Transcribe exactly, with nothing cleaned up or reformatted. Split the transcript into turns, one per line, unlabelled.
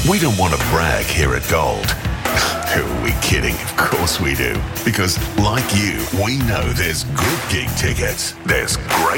We don't want to brag here at Gold. Who are we kidding? Of course we do. Because, like you, we know there's good gig tickets, there's great